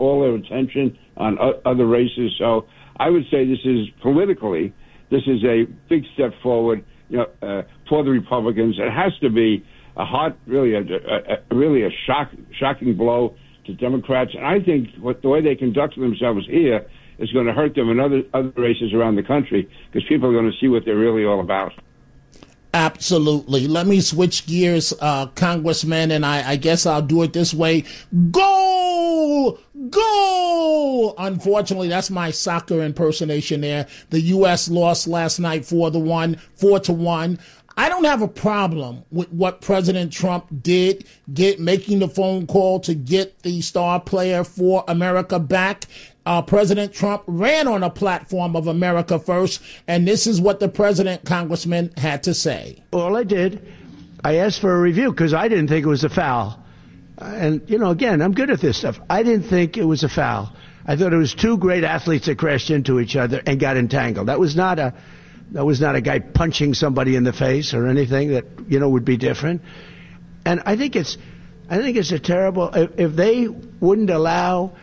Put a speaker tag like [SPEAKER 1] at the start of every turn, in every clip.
[SPEAKER 1] all their attention on other races. So I would say this is politically, this is a big step forward, for the Republicans. It has to be really a shocking blow to Democrats. And I think the way they conduct themselves here is going to hurt them in other races around the country, because people are going to see what they're really all about.
[SPEAKER 2] Absolutely. Let me switch gears, Congressman, and I guess I'll do it this way. Goal! Goal! Unfortunately, that's my soccer impersonation there. The U.S. lost last night 4-1. I don't have a problem with what President Trump did, making the phone call to get the star player for America back. President Trump ran on a platform of America first, and this is what the president, Congressman, had to say.
[SPEAKER 3] All I did, I asked for a review because I didn't think it was a foul. And, again, I'm good at this stuff. I didn't think it was a foul. I thought it was two great athletes that crashed into each other and got entangled. That was not a guy punching somebody in the face or anything that, would be different. And I think it's a terrible, if they wouldn't allow,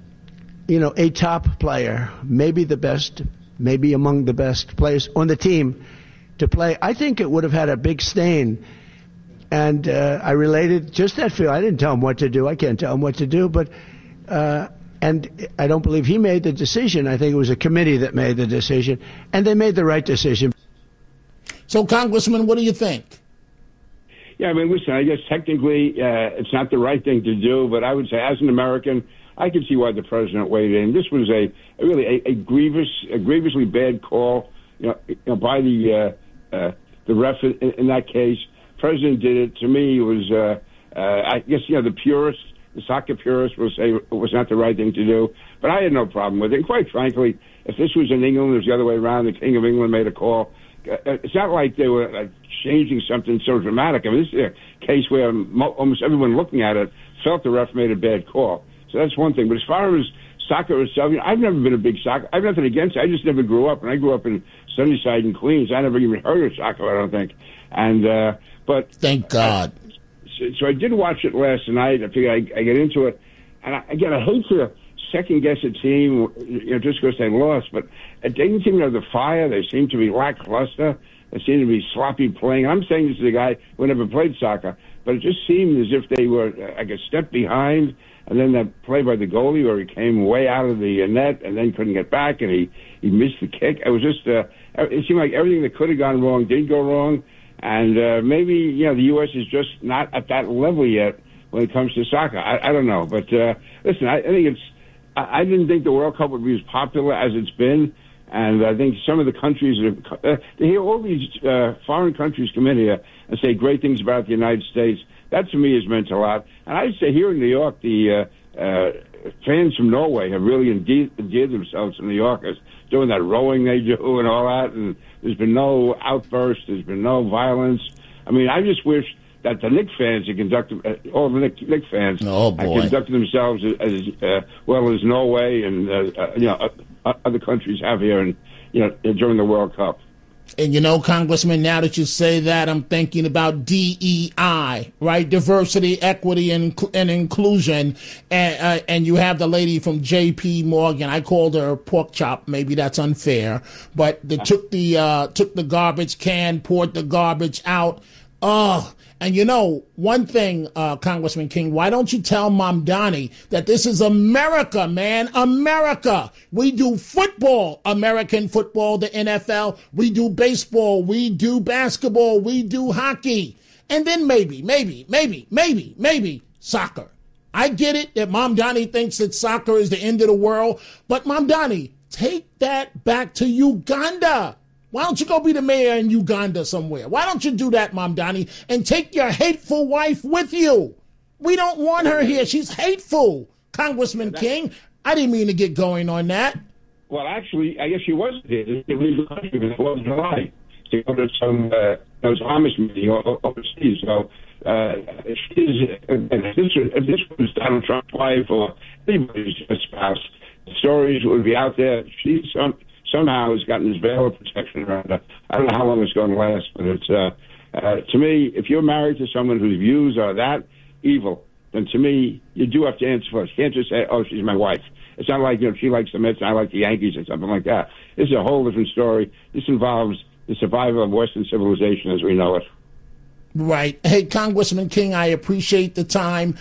[SPEAKER 3] a top player, maybe the best, maybe among the best players on the team to play, I think it would have had a big stain. And I related just that feel. I didn't tell him what to do. I can't tell him what to do. But and I don't believe he made the decision. I think it was a committee that made the decision. And they made the right decision.
[SPEAKER 2] So, Congressman, what do you think?
[SPEAKER 1] Yeah, listen, I guess technically it's not the right thing to do. But I would say as an American, I can see why the president weighed in. This was a grievously bad call, by the ref in that case. President did it. To me, it was, I guess, the soccer purists will say it was not the right thing to do. But I had no problem with it. And quite frankly, if this was in England, it was the other way around. The King of England made a call. It's not like they were changing something so dramatic. this is a case where almost everyone looking at it felt the ref made a bad call. So that's one thing. But as far as soccer itself, I've never been a big soccer. I have nothing against it. I just never grew up. And I grew up in Sunnyside in Queens. I never even heard of soccer, I don't think. And but
[SPEAKER 2] thank God.
[SPEAKER 1] So I did watch it last night. I figured I get into it. And I hate to second-guess a team, just because they lost. But they didn't seem to have the fire. They seem to be lackluster. They seem to be sloppy playing. I'm saying this is a guy who never played soccer. But it just seemed as if they were like a step behind. And then that play by the goalie where he came way out of the net and then couldn't get back, and he missed the kick. It was just it seemed like everything that could have gone wrong did go wrong. And maybe, the U.S. is just not at that level yet when it comes to soccer. I don't know. But listen, I think I didn't think the World Cup would be as popular as it's been. And I think some of the countries, to hear all these foreign countries come in here and say great things about the United States, that to me has meant a lot. And I'd say here in New York, the fans from Norway have really endeared themselves to New Yorkers, doing that rowing they do and all that. And there's been no outbursts. There's been no violence. I just wish that the Knicks fans had conducted, all the Knicks fans had conducted themselves as well as Norway and other countries have here, and during the World Cup.
[SPEAKER 2] And Congressman, now that you say that, I'm thinking about DEI, right? Diversity, equity, and inclusion. And you have the lady from J.P. Morgan. I called her pork chop. Maybe that's unfair, but they took the garbage can, poured the garbage out. And one thing, Congressman King, why don't you tell Mamdani that this is America, man? America. We do football, American football, the NFL. We do baseball. We do basketball. We do hockey. And then maybe soccer. I get it that Mamdani thinks that soccer is the end of the world. But Mamdani, take that back to Uganda. Why don't you go be the mayor in Uganda somewhere? Why don't you do that, Mamdani, and take your hateful wife with you? We don't want her here. She's hateful, Congressman King. I didn't mean to get going on that.
[SPEAKER 1] Well, actually, I guess she was there. They leave the country because it wasn't July. She go to some Amish meeting overseas. So if this was Donald Trump's wife or anybody's spouse, the stories would be out there. She's somehow has gotten this veil of protection around her. I don't know how long it's going to last, but it's to me, if you're married to someone whose views are that evil, then to me, you do have to answer first. You can't just say, oh, she's my wife. It's not like, she likes the Mets and I like the Yankees or something like that. This is a whole different story. This involves the survival of Western civilization as we know it.
[SPEAKER 2] Right. Hey, Congressman King, I appreciate the time.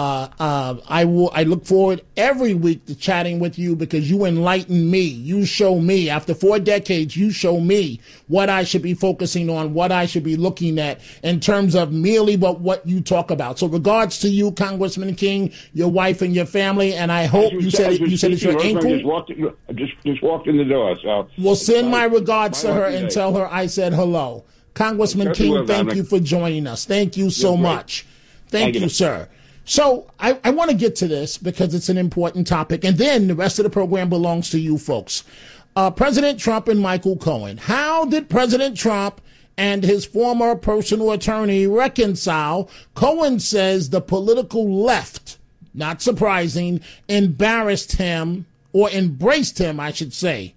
[SPEAKER 2] I look forward every week to chatting with you because you enlighten me. You show me, after 4 decades, you show me what I should be focusing on, what I should be looking at in terms of merely but what you talk about. So regards to you, Congressman King, your wife and your family, and I hope you said it's your ankle.
[SPEAKER 1] Just walked in the door. So
[SPEAKER 2] well, send my regards to her and tell her I said hello. Congressman King, thank you for joining us. Thank you so much. Thank you, sir. So I want to get to this because it's an important topic, and then the rest of the program belongs to you folks. President Trump and Michael Cohen. How did President Trump and his former personal attorney reconcile? Cohen says the political left, not surprising, embarrassed him, or embraced him, I should say,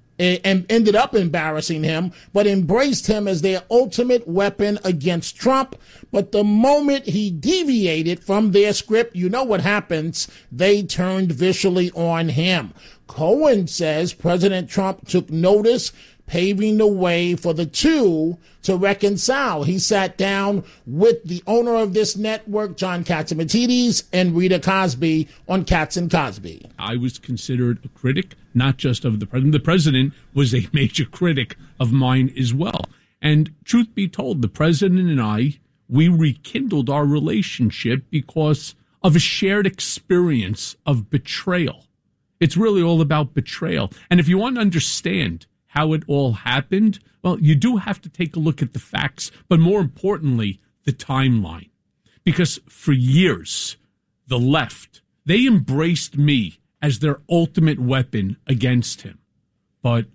[SPEAKER 2] and ended up embarrassing him, but embraced him as their ultimate weapon against Trump. But the moment he deviated from their script, you know what happens. They turned viciously on him. Cohen says President Trump took notice, paving the way for the two to reconcile. He sat down with the owner of this network, John Catsimatidis, and Rita Cosby on Katz and Cosby.
[SPEAKER 4] I was considered a critic, not just of the president. The president was a major critic of mine as well. And truth be told, the president and I, we rekindled our relationship because of a shared experience of betrayal. It's really all about betrayal. And if you want to understand how it all happened, well, you do have to take a look at the facts, but more importantly, the timeline. Because for years, the left, they embraced me as their ultimate weapon against him. But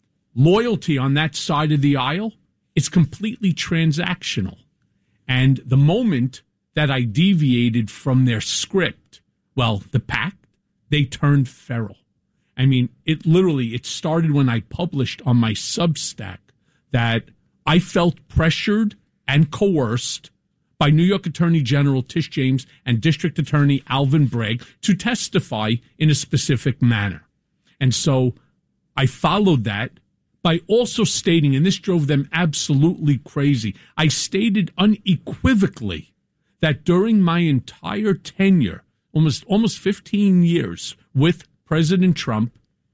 [SPEAKER 4] loyalty on that side of the aisle is completely transactional. And the moment that I deviated from their script, well, the pact, they turned feral. I mean, it started when I published on my Substack that I felt pressured and coerced by New York Attorney General Tish James and District Attorney Alvin Bragg to testify in a specific manner. And so I followed that by also stating, and this drove them absolutely crazy, I stated unequivocally that during my entire tenure, almost 15 years with President Trump,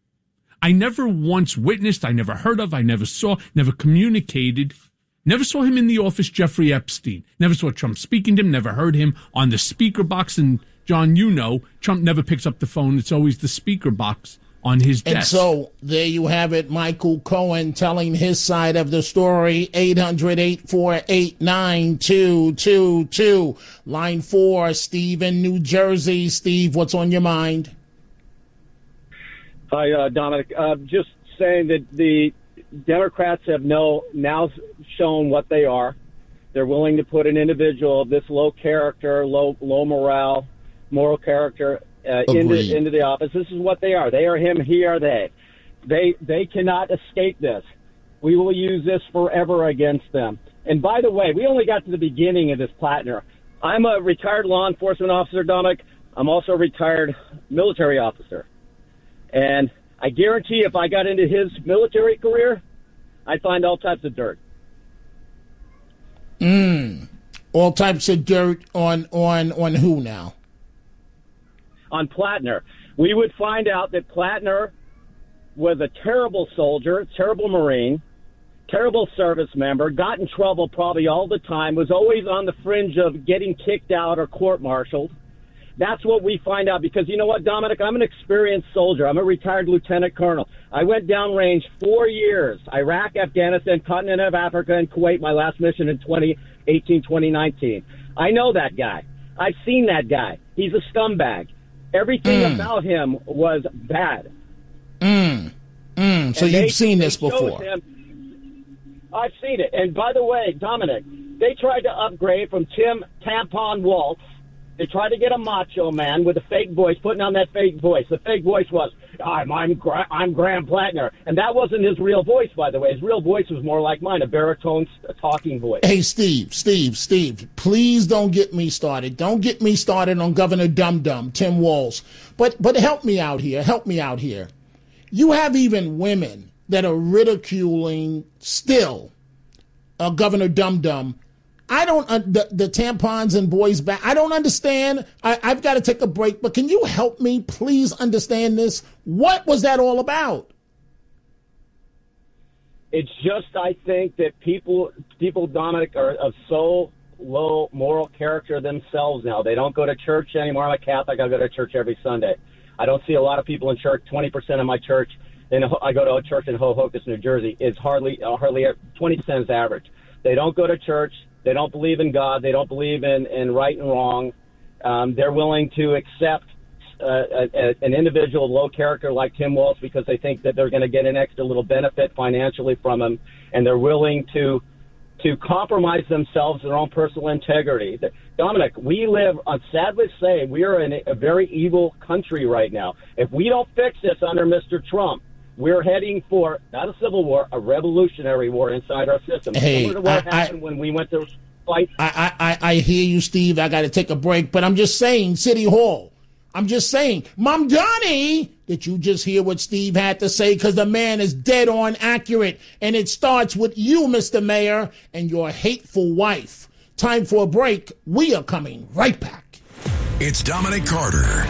[SPEAKER 4] I never once witnessed, I never heard of, I never saw, never communicated, never saw him in the office, Jeffrey Epstein. Never saw Trump speaking to him, never heard him on the speaker box. And John, you know, Trump never picks up the phone. It's always the speaker box on his desk.
[SPEAKER 2] And so there you have it, Michael Cohen telling his side of the story. 800-848-9222. Line 4, Steve in New Jersey. Steve, what's on your mind?
[SPEAKER 5] Hi, Dominic. Just saying that the Democrats have now shown what they are. They're willing to put an individual of this low character, low moral character into the office. This is what they are. They are him, he are they. They cannot escape this. We will use this forever against them. And by the way, we only got to the beginning of this Plattner. I'm a retired law enforcement officer, Dominic. I'm also a retired military officer. And I guarantee if I got into his military career, I'd find all types of dirt.
[SPEAKER 2] All types of dirt on who now?
[SPEAKER 5] On Plattner. We would find out that Plattner was a terrible soldier, terrible Marine, terrible service member, got in trouble probably all the time, was always on the fringe of getting kicked out or court-martialed. That's what we find out because, you know what, Dominic, I'm an experienced soldier. I'm a retired lieutenant colonel. I went downrange 4 years, Iraq, Afghanistan, continent of Africa, and Kuwait, my last mission in 2018, 2019. I know that guy. I've seen that guy. He's a scumbag. Everything about him was bad.
[SPEAKER 2] So you've seen this before.
[SPEAKER 5] I've seen it. And by the way, Dominic, they tried to upgrade from Tim Tampon Waltz They tried to get a macho man with a fake voice, putting on that fake voice. The fake voice was, I'm Graham Plattner. And that wasn't his real voice, by the way. His real voice was more like mine, a baritone talking voice.
[SPEAKER 2] Hey, Steve, please don't get me started. Don't get me started on Governor Dum Dum, Tim Walz. But help me out here. You have even women that are ridiculing still Governor Dum Dum. I don't, the tampons and boys back. I don't understand. I've got to take a break, but can you help me please understand this? What was that all about?
[SPEAKER 5] It's just, I think that people, Dominic, are of so low moral character themselves now. They don't go to church anymore. I'm a Catholic. I go to church every Sunday. I don't see a lot of people in church. 20% of my church, and I go to a church in Hohokus, New Jersey, is hardly 20% is average. They don't go to church. They don't believe in God. They don't believe in right and wrong. They're willing to accept an individual low character like Tim Walz because they think that they're going to get an extra little benefit financially from him, and they're willing to compromise themselves, their own personal integrity. Dominic, we live, sadly to say, we are in a very evil country right now. If we don't fix this under Mr. Trump, we're heading for, not a civil war, a revolutionary war inside our system.
[SPEAKER 2] Hey,
[SPEAKER 5] similar to what happened when we went to fight.
[SPEAKER 2] I hear you, Steve. I got to take a break, but I'm just saying, City Hall. I'm just saying, Mom Donnie, did you just hear what Steve had to say? Because the man is dead on accurate, and it starts with you, Mr. Mayor, and your hateful wife. Time for a break. We are coming right back.
[SPEAKER 6] It's Dominic Carter.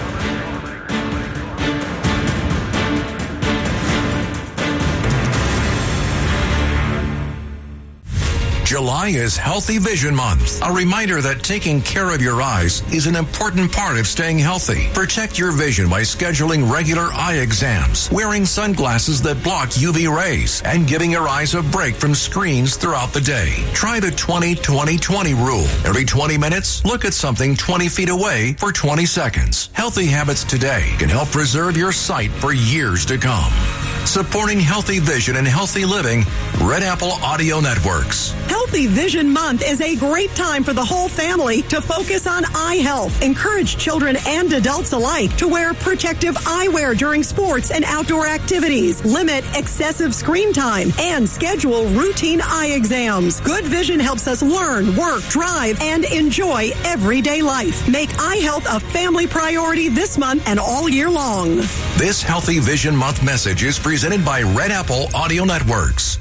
[SPEAKER 6] July is Healthy Vision Month, a reminder that taking care of your eyes is an important part of staying healthy. Protect your vision by scheduling regular eye exams, wearing sunglasses that block UV rays, and giving your eyes a break from screens throughout the day. Try the 20-20-20 rule. Every 20 minutes, look at something 20 feet away for 20 seconds. Healthy habits today can help preserve your sight for years to come. Supporting healthy vision and healthy living, Red Apple Audio Networks.
[SPEAKER 7] Healthy Vision Month is a great time for the whole family to focus on eye health. Encourage children and adults alike to wear protective eyewear during sports and outdoor activities. Limit excessive screen time and schedule routine eye exams. Good vision helps us learn, work, drive, and enjoy everyday life. Make eye health a family priority this month and all year long.
[SPEAKER 6] This Healthy Vision Month message is presented by Red Apple Audio Networks.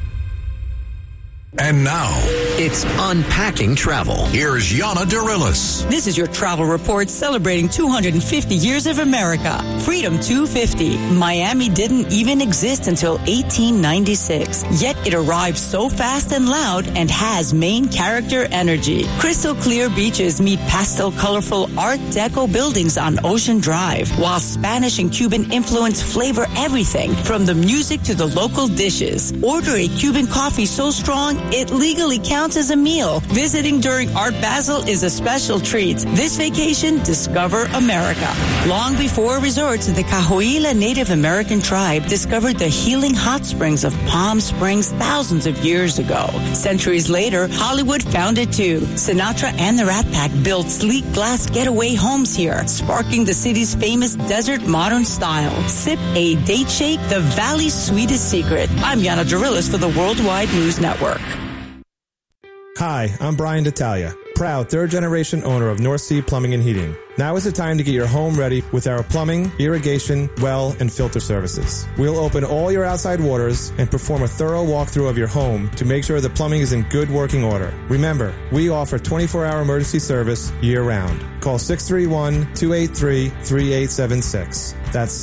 [SPEAKER 6] And now,
[SPEAKER 8] it's Unpacking Travel.
[SPEAKER 6] Here's Yana Dirilis.
[SPEAKER 8] This is your travel report celebrating 250 years of America. Freedom 250. Miami didn't even exist until 1896. Yet it arrived so fast and loud and has main character energy. Crystal clear beaches meet pastel colorful Art Deco buildings on Ocean Drive, while Spanish and Cuban influence flavor everything from the music to the local dishes. Order a Cuban coffee so strong it legally counts as a meal. Visiting during Art Basel is a special treat. This vacation, discover America. Long before resorts, the Cahuilla Native American tribe discovered the healing hot springs of Palm Springs thousands of years ago. Centuries later, Hollywood found it too. Sinatra and the Rat Pack built sleek glass getaway homes here, sparking the city's famous desert modern style. Sip a date shake, the Valley's sweetest secret. I'm Yana Dirilis for the Worldwide News Network.
[SPEAKER 9] Hi, I'm Brian D'Italia, proud third-generation owner of North Sea Plumbing and Heating. Now is the time to get your home ready with our plumbing, irrigation, well, and filter services. We'll open all your outside waters and perform a thorough walkthrough of your home to make sure the plumbing is in good working order. Remember, we offer 24-hour emergency service year-round. Call 631-283-3876. That's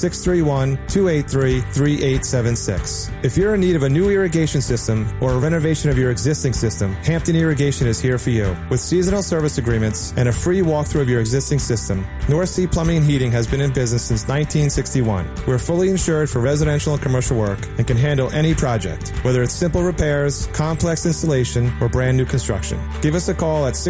[SPEAKER 9] 631-283-3876. If you're in need of a new irrigation system or a renovation of your existing system, Hampton Irrigation is here for you. With seasonal service agreements and a free walkthrough of your existing system, North Sea Plumbing and Heating has been in business since 1961. We're fully insured for residential and commercial work and can handle any project, whether it's simple repairs, complex installation, or brand new construction. Give us a call at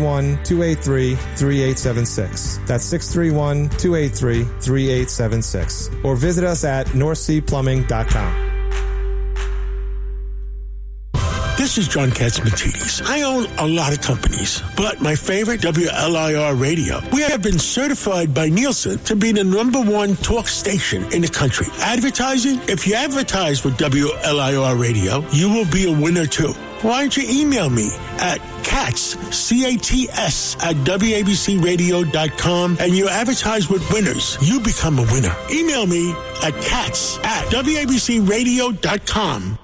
[SPEAKER 9] 631-283-3876. That's 631-283-3876. Or visit us at northseaplumbing.com.
[SPEAKER 10] This is John Katzmatidis. I own a lot of companies, but my favorite, WLIR Radio. We have been certified by Nielsen to be the #1 talk station in the country. Advertising? If you advertise with WLIR Radio, you will be a winner too. Why don't you email me at Katz, C-A-T-S, at WABCRadio.com, and you advertise with winners. You become a winner. Email me at Katz at WABCRadio.com.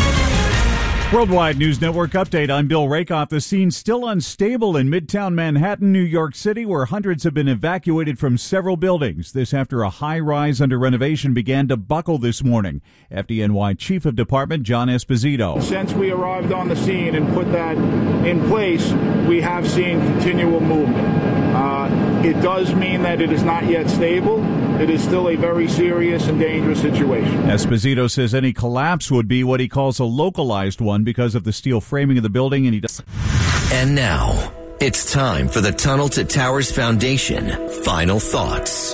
[SPEAKER 11] Worldwide News Network update. I'm Bill Rakoff. The scene still unstable in Midtown Manhattan, New York City, where hundreds have been evacuated from several buildings. This after a high-rise under renovation began to buckle this morning. FDNY Chief of Department John Esposito.
[SPEAKER 12] Since we arrived on the scene and put that in place, we have seen continual movement. It does mean that it is not yet stable. It is still a very serious and dangerous situation.
[SPEAKER 11] Esposito says any collapse would be what he calls a localized one because of the steel framing of the building.
[SPEAKER 13] And now, it's time for the Tunnel to Towers Foundation Final Thoughts.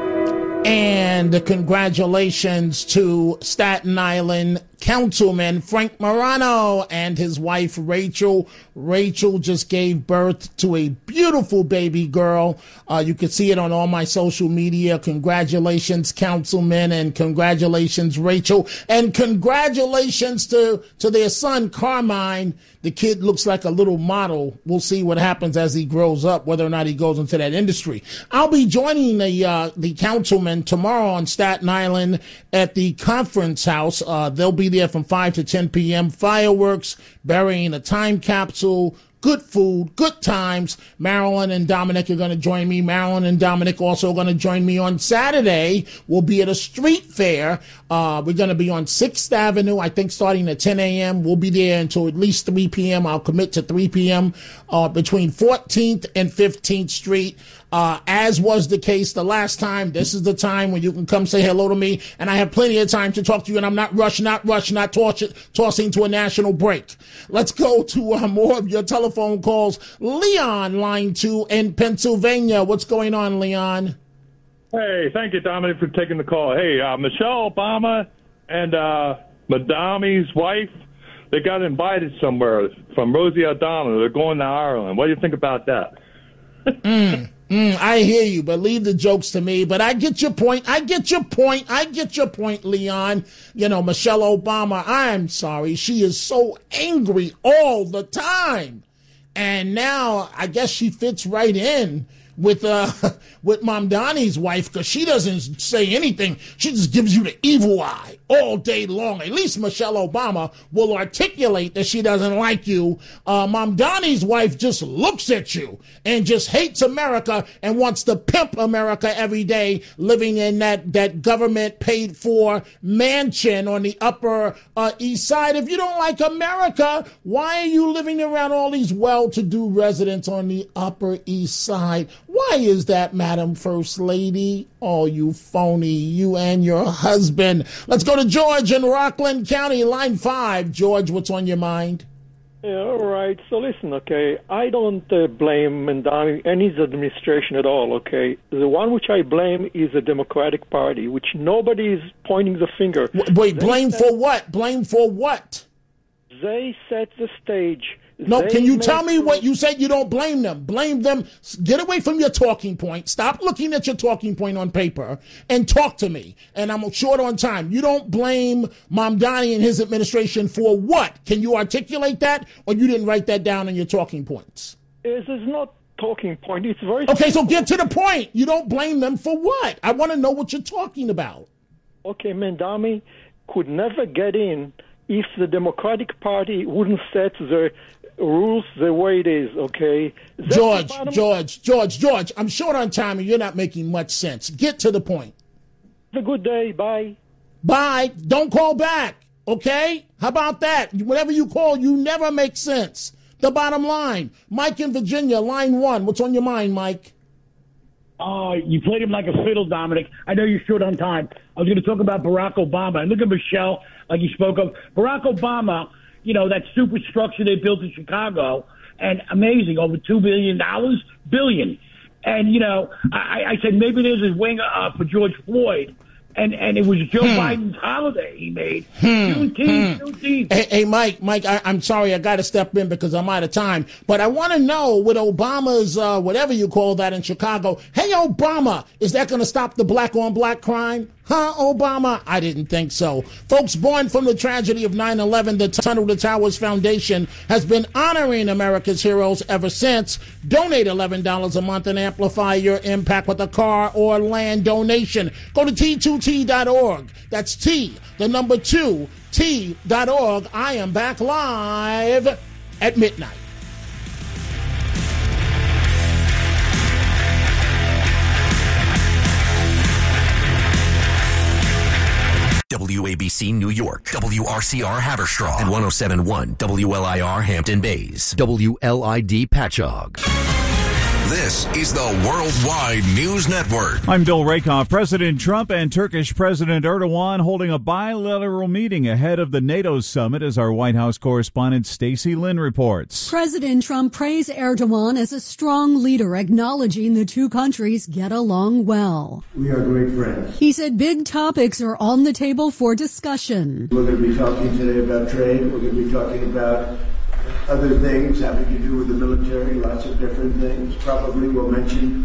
[SPEAKER 2] And congratulations to Staten Island Councilman Frank Morano and his wife Rachel. Rachel just gave birth to a beautiful baby girl. You can see it on all my social media. Congratulations, Councilman, and congratulations, Rachel, and congratulations to their son, Carmine. The kid looks like a little model. We'll see what happens as he grows up, whether or not he goes into that industry. I'll be joining the councilman tomorrow on Staten Island at the conference house. They'll be there from 5 to 10 p.m. Fireworks, burying a time capsule, good food, good times. Marilyn and Dominic are going to join me. Marilyn and Dominic also going to join me on Saturday. We'll be at a street fair. We're going to be on 6th Avenue, I think starting at 10 a.m. We'll be there until at least 3 p.m. I'll commit to 3 p.m. Between 14th and 15th Street. As was the case the last time, this is the time when you can come say hello to me, and I have plenty of time to talk to you, and I'm not tossing to a national break. Let's go to more of your telephone calls. Leon, line 2 in Pennsylvania. What's going on, Leon?
[SPEAKER 14] Hey, thank you, Dominic, for taking the call. Hey, Michelle Obama and Madami's wife, they got invited somewhere from Rosie O'Donnell. They're going to Ireland. What do you think about that?
[SPEAKER 2] I hear you, but leave the jokes to me. But I get your point. I get your point, Leon. You know, Michelle Obama, I'm sorry. She is so angry all the time. And now I guess she fits right in with Mamdani's wife, because she doesn't say anything. She just gives you the evil eye all day long. At least Michelle Obama will articulate that she doesn't like you. Mamdani's wife just looks at you and just hates America and wants to pimp America every day, living in that government paid for mansion on the Upper East Side. If you don't like America, why are you living around all these well-to-do residents on the Upper East Side? Why is that, Madam First Lady? Oh, you phony, you and your husband. Let's go to George in Rockland County, line 5. George, what's on your mind?
[SPEAKER 15] Yeah, all right. So listen, okay, I don't blame Mamdani and his administration at all, okay? The one which I blame is the Democratic Party, which nobody is pointing the finger.
[SPEAKER 2] Wait, blame for what? Blame for what?
[SPEAKER 15] They set the stage.
[SPEAKER 2] No, can you tell me what you said? You don't blame them. Blame them. Get away from your talking point. Stop looking at your talking point on paper and talk to me. And I'm short on time. You don't blame Mamdani and his administration for what? Can you articulate that, or you didn't write that down in your talking points?
[SPEAKER 15] This is not talking point. It's very
[SPEAKER 2] okay. So get to the point. You don't blame them for what? I want to know what you're talking about.
[SPEAKER 15] Okay, Mamdani could never get in if the Democratic Party wouldn't set the rules the way it is, okay?
[SPEAKER 2] George, I'm short on time and you're not making much sense. Get to the point.
[SPEAKER 15] Have a good day. Bye.
[SPEAKER 2] Bye. Don't call back, okay? How about that? Whenever you call, you never make sense. The bottom line. Mike in Virginia, line 1. What's on your mind, Mike?
[SPEAKER 16] Oh, you played him like a fiddle, Dominic. I know you're short on time. I was going to talk about Barack Obama. And look at Michelle, like you spoke of. Barack Obama, you know, that superstructure they built in Chicago, and amazing, over $2 billion. And, you know, I said maybe there's a wing for George Floyd, And it was Joe Biden's holiday he made. Juneteenth.
[SPEAKER 2] Hey, Mike, I'm sorry, I got to step in because I'm out of time. But I want to know, with Obama's, whatever you call that in Chicago, hey, Obama, is that going to stop the black-on-black crime? Huh, Obama? I didn't think so. Folks, born from the tragedy of 9/11, the Tunnel to Towers Foundation has been honoring America's heroes ever since. Donate $11 a month and amplify your impact with a car or land donation. Go to T2T.org. That's T, the number 2, T.org. I am back live at midnight.
[SPEAKER 13] WABC New York, WRCR Haverstraw, and 107.1 WLIR Hampton Bays, WLID Patchogue.
[SPEAKER 6] This is the Worldwide News Network.
[SPEAKER 11] I'm Bill Rakoff. President Trump and Turkish President Erdogan holding a bilateral meeting ahead of the NATO summit, as our White House correspondent Stacey Lynn reports.
[SPEAKER 17] President Trump praised Erdogan as a strong leader, acknowledging the two countries get along well.
[SPEAKER 3] We are great friends.
[SPEAKER 17] He said big topics are on the table for discussion.
[SPEAKER 3] We're going to be talking today about trade. We're going to be talking about other things having to do with the military, lots of different things. Probably we'll mention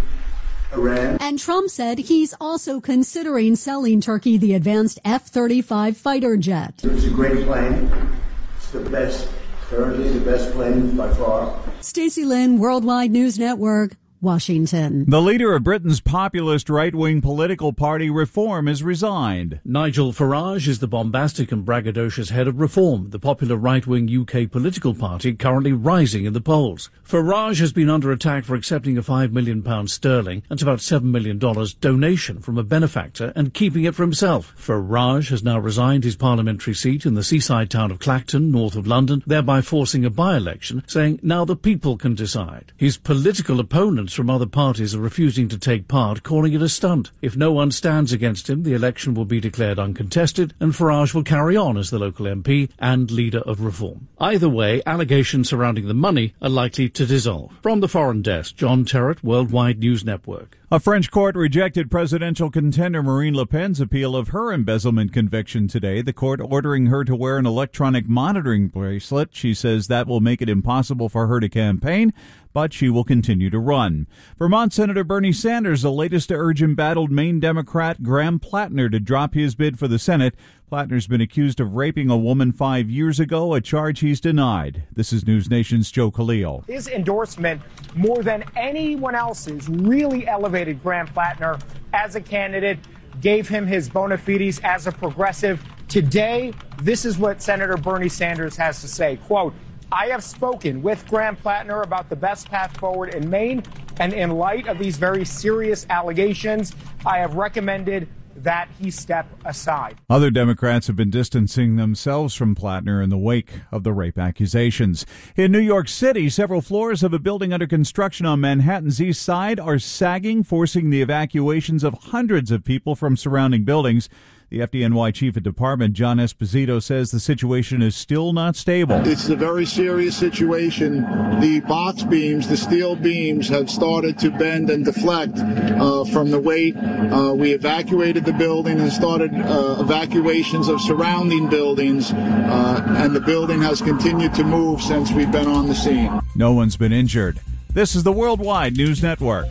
[SPEAKER 3] Iran.
[SPEAKER 17] And Trump said he's also considering selling Turkey the advanced F-35 fighter jet.
[SPEAKER 3] It's a great plane. It's the best, currently the best plane by far.
[SPEAKER 17] Stacey Lynn, Worldwide News Network, Washington.
[SPEAKER 11] The leader of Britain's populist right-wing political party Reform has resigned.
[SPEAKER 18] Nigel Farage is the bombastic and braggadocious head of Reform, the popular right-wing UK political party currently rising in the polls. Farage has been under attack for accepting a £5 million sterling, that's about $7 million donation from a benefactor, and keeping it for himself. Farage has now resigned his parliamentary seat in the seaside town of Clacton, north of London, thereby forcing a by-election, saying now the people can decide. His political opponents from other parties are refusing to take part, calling it a stunt. If no one stands against him, the election will be declared uncontested, and Farage will carry on as the local MP and leader of Reform. Either way, allegations surrounding the money are likely to dissolve. From the Foreign Desk, John Terrett, Worldwide News Network.
[SPEAKER 11] A French court rejected presidential contender Marine Le Pen's appeal of her embezzlement conviction today, the court ordering her to wear an electronic monitoring bracelet. She says that will make it impossible for her to campaign, but she will continue to run. Vermont Senator Bernie Sanders, the latest to urge embattled Maine Democrat Graham Plattner to drop his bid for the Senate. Plattner's been accused of raping a woman 5 years ago, a charge he's denied. This is News Nation's Joe Khalil.
[SPEAKER 19] His endorsement, more than anyone else's, really elevated Graham Plattner as a candidate, gave him his bona fides as a progressive. Today, this is what Senator Bernie Sanders has to say. Quote, I have spoken with Graham Plattner about the best path forward in Maine, and in light of these very serious allegations, I have recommended that he step aside.
[SPEAKER 11] Other Democrats have been distancing themselves from Plattner in the wake of the rape accusations. In New York City, several floors of a building under construction on Manhattan's east side are sagging, forcing the evacuations of hundreds of people from surrounding buildings. The FDNY Chief of Department, John Esposito, says the situation is still not stable.
[SPEAKER 20] It's a very serious situation. The box beams, the steel beams, have started to bend and deflect from the weight. We evacuated the building and started evacuations of surrounding buildings, and the building has continued to move since we've been on the scene.
[SPEAKER 11] No one's been injured. This is the Worldwide News Network.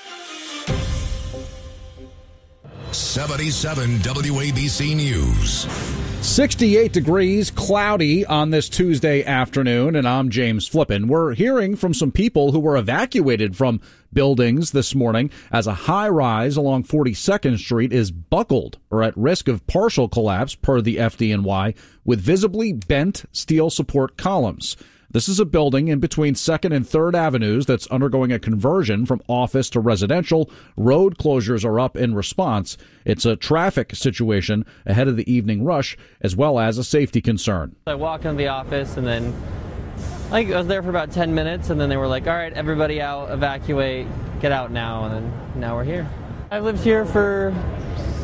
[SPEAKER 6] 77 WABC News.
[SPEAKER 21] 68 degrees, cloudy on this Tuesday afternoon, and I'm James Flippin. We're hearing from some people who were evacuated from buildings this morning as a high-rise along 42nd Street is buckled or at risk of partial collapse, per the FDNY, with visibly bent steel support columns. This is a building in between 2nd and 3rd Avenues that's undergoing a conversion from office to residential. Road closures are up in response. It's a traffic situation ahead of the evening rush, as well as a safety concern.
[SPEAKER 22] I walked into the office, and then I was there for about 10 minutes, and then they were like, all right, everybody out, evacuate, get out now, and then now we're here. I've lived here for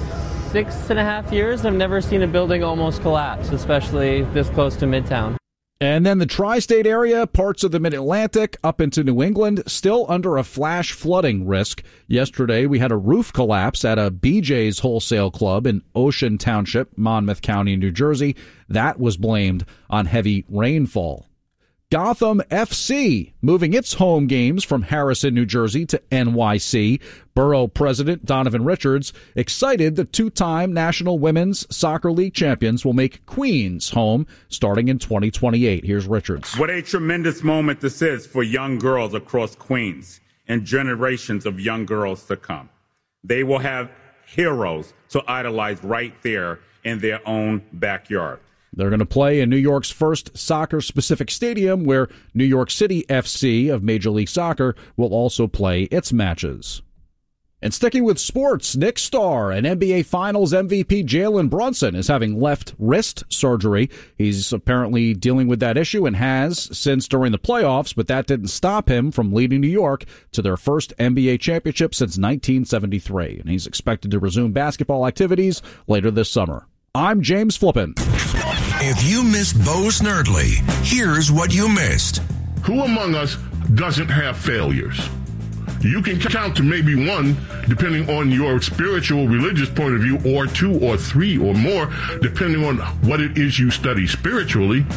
[SPEAKER 22] 6.5 years. I've never seen a building almost collapse, especially this close to Midtown.
[SPEAKER 21] And then the tri-state area, parts of the mid-Atlantic, up into New England, still under a flash flooding risk. Yesterday, we had a roof collapse at a BJ's Wholesale Club in Ocean Township, Monmouth County, New Jersey. That was blamed on heavy rainfall. Gotham FC moving its home games from Harrison, New Jersey to NYC. Borough President Donovan Richards excited the two-time National Women's Soccer League champions will make Queens home starting in 2028. Here's Richards.
[SPEAKER 1] What a tremendous moment this is for young girls across Queens and generations of young girls to come. They will have heroes to idolize right there in their own backyard.
[SPEAKER 21] They're going to play in New York's first soccer-specific stadium, where New York City FC of Major League Soccer will also play its matches. And sticking with sports, Nick Starr and NBA Finals MVP Jalen Brunson is having left wrist surgery. He's apparently dealing with that issue and has since during the playoffs, but that didn't stop him from leading New York to their first NBA championship since 1973. And he's expected to resume basketball activities later this summer. I'm James Flippin.
[SPEAKER 6] If you missed Bo Snerdley, here's what you missed.
[SPEAKER 4] Who among us doesn't have failures? You can count to maybe one, depending on your spiritual, religious point of view, or two or three or more, depending on what it is you study spiritually.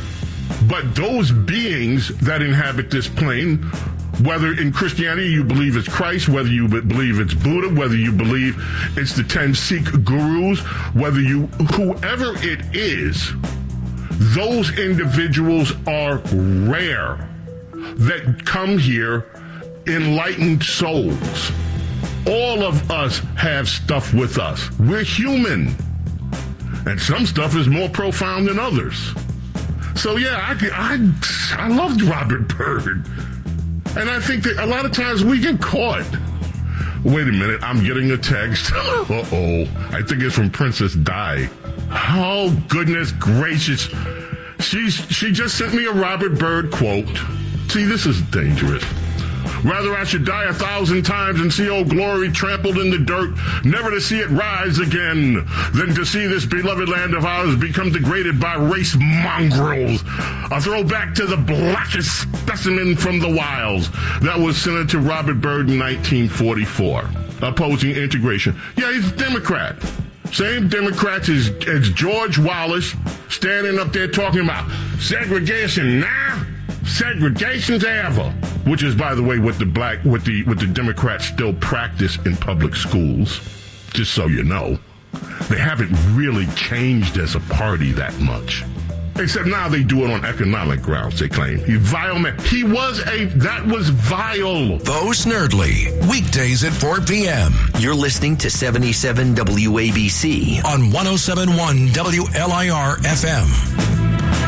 [SPEAKER 4] But those beings that inhabit this plane, whether in Christianity you believe it's Christ, whether you believe it's Buddha, whether you believe it's the 10 Sikh gurus, whoever it is, those individuals are rare that come here enlightened souls. All of us have stuff with us. We're human. And some stuff is more profound than others. So yeah, I loved Robert Byrd. And I think that a lot of times we get caught. Wait a minute, I'm getting a text. Uh-oh. I think it's from Princess Di. Oh, goodness gracious. She just sent me a Robert Byrd quote. See, this is dangerous. Rather I should die 1,000 times and see Old Glory trampled in the dirt, never to see it rise again, than to see this beloved land of ours become degraded by race mongrels. A throwback to the blackest specimen from the wilds. That was Senator Robert Byrd in 1944, opposing integration. Yeah, he's a Democrat. Same Democrats as George Wallace, standing up there talking about segregation now. Segregation's ever, which is, by the way, what the Democrats still practice in public schools. Just so you know, they haven't really changed as a party that much. Except now they do it on economic grounds, they claim. He's vile man. That was vile.
[SPEAKER 6] Bo Snerdley, weekdays at 4 p.m.
[SPEAKER 13] You're listening to 77 WABC
[SPEAKER 6] on 107.1 WLIR FM.